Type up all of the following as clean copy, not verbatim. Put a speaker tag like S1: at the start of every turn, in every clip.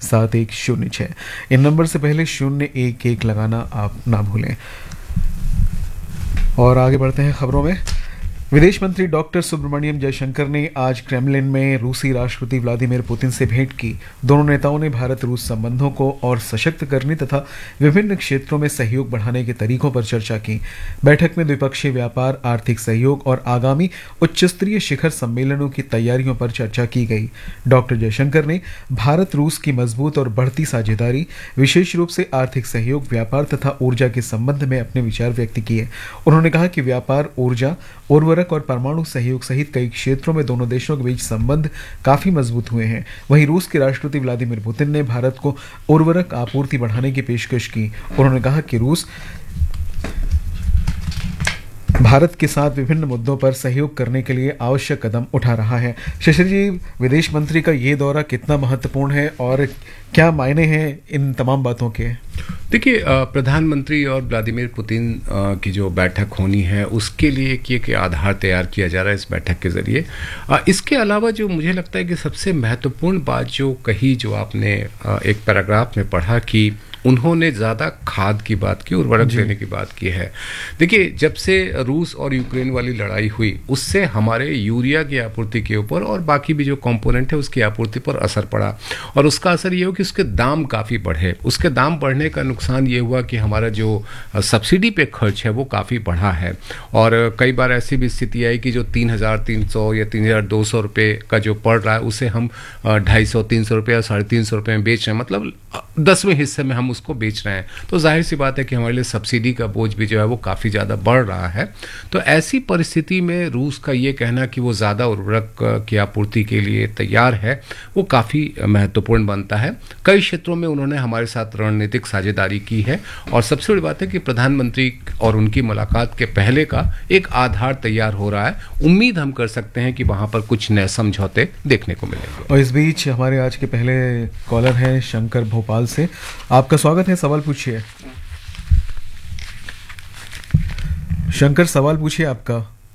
S1: 7106। इन number से पहले 011 लगाना आप ना भूलें। और आगे बढ़ते हैं खबरों में। विदेश मंत्री डॉक्टर सुब्रमण्यम जयशंकर ने आज क्रेमलिन में रूसी राष्ट्रपति व्लादिमीर पुतिन से भेंट की। दोनों नेताओं ने भारत रूस संबंधों को और सशक्त करने तथा विभिन्न क्षेत्रों में सहयोग बढ़ाने के तरीकों पर चर्चा की। बैठक में द्विपक्षीय व्यापार, आर्थिक सहयोग और आगामी उच्चस्तरीय शिखर सम्मेलनों की तैयारियों पर चर्चा की गई। डॉक्टर जयशंकर ने भारत रूस की मजबूत और बढ़ती साझेदारी, विशेष रूप से आर्थिक सहयोग, व्यापार तथा ऊर्जा के संबंध में अपने विचार व्यक्त किए। उन्होंने कहा कि व्यापार, ऊर्जा, उर्वरक और परमाणु सहयोग सहित कई क्षेत्रों में दोनों देशों के बीच संबंध काफी मजबूत हुए हैं। वहीं रूस के राष्ट्रपति व्लादिमीर पुतिन ने भारत को उर्वरक आपूर्ति बढ़ाने की पेशकश की। उन्होंने कहा कि रूस भारत के साथ विभिन्न मुद्दों पर सहयोग करने के लिए आवश्यक कदम उठा रहा है। शशि जी, विदेश मंत्री का ये दौरा कितना महत्वपूर्ण है और क्या मायने हैं इन तमाम बातों के?
S2: देखिए, प्रधानमंत्री और व्लादिमीर पुतिन की जो बैठक होनी है उसके लिए एक आधार तैयार किया जा रहा है इस बैठक के जरिए। इसके अलावा जो मुझे लगता है कि सबसे महत्वपूर्ण बात जो कही, जो आपने एक पैराग्राफ में पढ़ा कि उन्होंने ज़्यादा खाद की बात की, उर्वरक देने की बात की है। देखिए, जब से रूस और यूक्रेन वाली लड़ाई हुई उससे हमारे यूरिया की आपूर्ति के ऊपर और बाकी भी जो कंपोनेंट है उसकी आपूर्ति पर असर पड़ा और उसका असर ये हो कि उसके दाम काफ़ी बढ़े। उसके दाम बढ़ने का नुकसान ये हुआ कि हमारा जो सब्सिडी पे खर्च है वो काफ़ी बढ़ा है और कई बार ऐसी भी स्थिति आई कि जो 3,300 या 3,200 रुपये का जो पड़ रहा है उसे हम 250-300 रुपये या 350 रुपये में बेच रहे हैं, मतलब 10वें हिस्से में हम उसको बेच रहे हैं। तो जाहिर सी बात है कि हमारे लिए सब्सिडी का बोझ भी जो है वो काफ़ी ज़्यादा बढ़ रहा है। तो ऐसी परिस्थिति में रूस का ये कहना कि वो ज़्यादा उर्वरक की आपूर्ति के लिए तैयार है वो काफ़ी महत्वपूर्ण बनता है। कई क्षेत्रों में उन्होंने हमारे साथ रणनीतिक साझेदारी की है और सबसे बड़ी बात है कि प्रधानमंत्री और उनकी मुलाकात के पहले का एक आधार तैयार हो रहा है। उम्मीद हम कर सकते हैं कि वहाँ पर कुछ नए समझौते देखने को मिलेंगे।
S1: और इस बीच हमारे आज के पहले कॉलर हैं शंकर भोपाल से। आपका स्वागत है, सवाल पूछिए। शंकर, सवाल पूछिए आपका।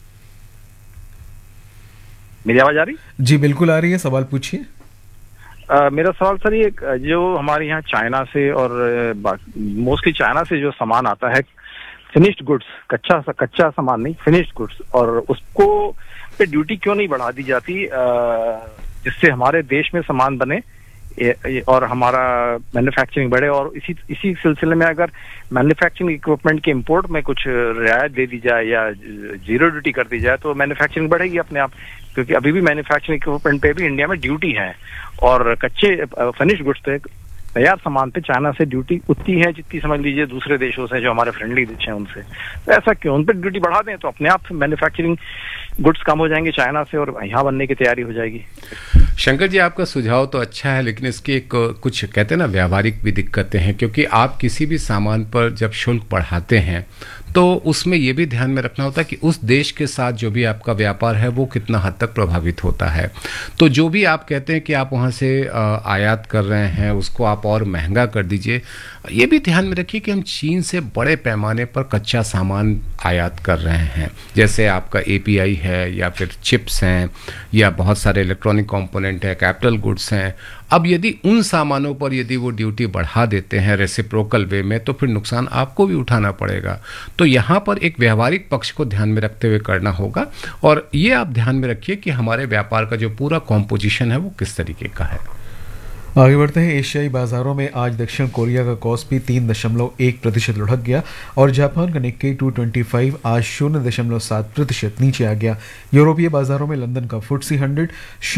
S3: मेरी आवाज आ रही?
S1: जी बिल्कुल आ रही है, सवाल पूछिए।
S3: मेरा सवाल सर ये, जो हमारे यहाँ चाइना से और मोस्टली चाइना से जो सामान आता है, फिनिश्ड गुड्स, कच्चा सामान नहीं, फिनिश्ड गुड्स, और उसको पे ड्यूटी क्यों नहीं बढ़ा दी जाती जिससे हमारे देश में सामान बने और हमारा मैन्युफैक्चरिंग बढ़े। और इसी सिलसिले में अगर मैन्युफैक्चरिंग इक्विपमेंट के इंपोर्ट में कुछ रियायत दे दी जाए या जीरो ड्यूटी कर दी जाए तो मैन्युफैक्चरिंग बढ़ेगी अपने आप, क्योंकि अभी भी मैन्युफैक्चरिंग इक्विपमेंट पे भी इंडिया में ड्यूटी है और कच्चे फिनिश गुड्स पे, तैयार सामान पे चाइना से ड्यूटी उतनी है जितनी समझ लीजिए दूसरे देशों से जो हमारे फ्रेंडली देश हैं उनसे। तो ऐसा क्यों? उन पर ड्यूटी बढ़ा दें तो अपने आप मैन्युफैक्चरिंग गुड्स कम हो जाएंगे चाइना से और यहाँ बनने की तैयारी हो जाएगी।
S2: शंकर जी, आपका सुझाव तो अच्छा है, लेकिन इसकी एक कुछ कहते हैं ना व्यावहारिक भी दिक्कतें हैं, क्योंकि आप किसी भी सामान पर जब शुल्क बढ़ाते हैं तो उसमें यह भी ध्यान में रखना होता है कि उस देश के साथ जो भी आपका व्यापार है वो कितना हद तक प्रभावित होता है। तो जो भी आप कहते हैं कि आप वहाँ से आयात कर रहे हैं उसको आप और महंगा कर दीजिए। ये भी ध्यान में रखिए कि हम चीन से बड़े पैमाने पर कच्चा सामान आयात कर रहे हैं, जैसे आपका एपीआई है या फिर चिप्स हैं या बहुत सारे इलेक्ट्रॉनिक कंपोनेंट हैं, कैपिटल गुड्स हैं। अब यदि उन सामानों पर यदि वो ड्यूटी बढ़ा देते हैं रेसिप्रोकल वे में तो फिर नुकसान आपको भी उठाना पड़ेगा। तो यहाँ पर एक व्यावहारिक पक्ष को ध्यान में रखते हुए करना होगा और ये आप ध्यान में रखिए कि हमारे व्यापार का जो पूरा कॉम्पोजिशन है वो किस तरीके का है।
S1: आगे बढ़ते हैं। एशियाई बाजारों में आज दक्षिण कोरिया का कॉस्पी 3.1% लुढ़क गया और जापान का निक्केई 225 आज 0.7% नीचे आ गया। यूरोपीय बाजारों में लंदन का FTSE 100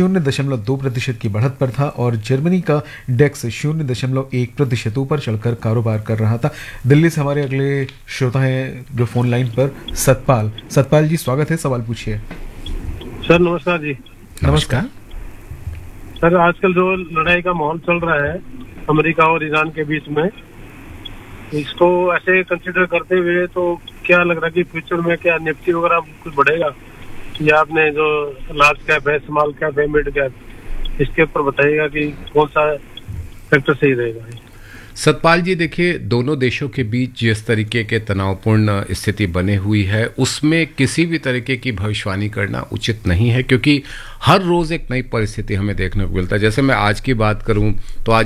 S1: 0.2% की बढ़त पर था और जर्मनी का डेक्स 0.1% ऊपर चलकर कारोबार कर रहा था। दिल्ली से हमारे अगले श्रोता हैं जो फोन लाइन पर, सतपाल जी स्वागत है, सवाल पूछिए।
S4: सर नमस्कार जी।
S2: नमस्कार
S4: सर, आजकल जो लड़ाई का माहौल चल रहा है अमेरिका और ईरान के बीच में, इसको ऐसे कंसिडर करते हुए तो क्या लग रहा है कि फ्यूचर में क्या निफ्टी वगैरह कुछ बढ़ेगा या आपने जो लार्ज कैप है, स्मॉल कैप है, मिड कैप, इसके ऊपर बताइएगा कि कौन सा फैक्टर सही रहेगा।
S2: सतपाल जी, देखिए, दोनों देशों के बीच जिस तरीके के तनावपूर्ण स्थिति बने हुई है उसमें किसी भी तरीके की भविष्यवाणी करना उचित नहीं है, क्योंकि हर रोज एक नई परिस्थिति हमें देखने को मिलता है। जैसे मैं आज की बात करूं तो आज